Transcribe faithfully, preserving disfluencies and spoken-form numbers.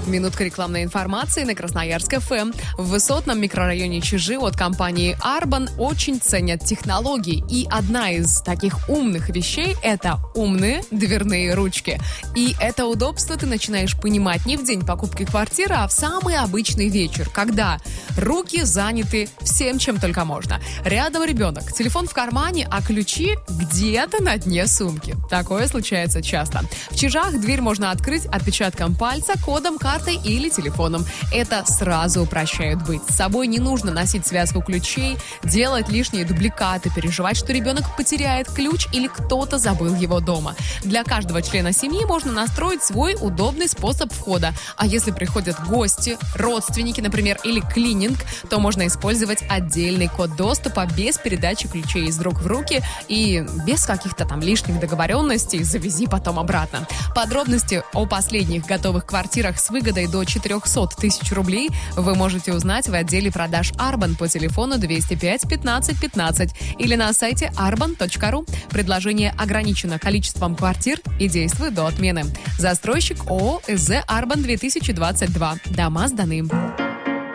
Минутка рекламной информации на Красноярск эф эм. В высотном микрорайоне Чижи от компании Арбан очень ценят технологии. И одна из таких умных вещей – это умные дверные ручки. И это удобство ты начинаешь понимать не в день покупки квартиры, а в самый обычный вечер, когда руки заняты всем, чем только можно. Рядом ребенок, телефон в кармане, а ключи где-то на дне сумки. Такое случается часто. В Чижах дверь можно открыть отпечатком пальца, кодом, картой или телефоном. Это сразу упрощает быт. С собой не нужно носить связку ключей, делать лишние дубликаты, переживать, что ребенок потеряет ключ или кто-то забыл его дома. Для каждого члена семьи можно настроить свой удобный способ входа. А если приходят гости, родственники, например, или клининг, то можно использовать отдельный код доступа без передачи ключей из рук в руки и без каких-то там лишних договоренностей «завези потом обратно». Подробности о последних готовых квартирах с выгодой до четыреста тысяч рублей вы можете узнать в отделе продаж Арбан по телефону двести пять пятнадцать пятнадцать или на сайте арбан точка ру. Предложение ограничено количеством квартир и действует до отмены. Застройщик ООО ЭСЗ Арбан две тысячи двадцать два. Дома сданы.